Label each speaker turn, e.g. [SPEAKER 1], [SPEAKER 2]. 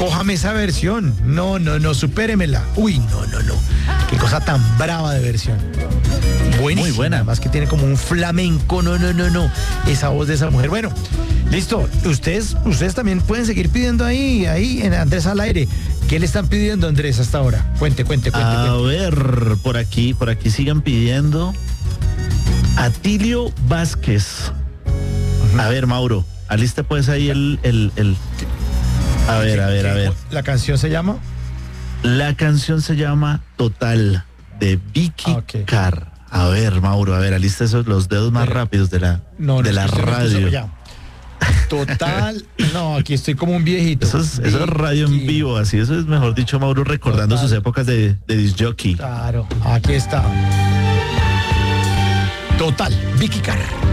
[SPEAKER 1] Cójame esa versión. No, supéremela. Uy, no. Qué cosa tan brava de versión. Buenísima.
[SPEAKER 2] Muy buena.
[SPEAKER 1] Además que tiene como un flamenco. No. Esa voz de esa mujer. Bueno, listo. Ustedes también pueden seguir pidiendo ahí en Andrés al aire. ¿Qué le están pidiendo, Andrés, hasta ahora? Cuente.
[SPEAKER 2] A ver, por aquí sigan pidiendo. Atilio Vázquez. A ver, Mauro, alista pues ahí el... A ver.
[SPEAKER 1] ¿La canción se llama?
[SPEAKER 2] La canción se llama Total, de Vicky Carr. A ver, Mauro, alista esos los dedos más rápidos de la radio.
[SPEAKER 1] Total, no, aquí estoy como un viejito.
[SPEAKER 2] Eso es radio en vivo, así, eso es, mejor dicho, Mauro recordando sus épocas de disc jockey.
[SPEAKER 1] Claro, aquí está. Total, Vicky Carr.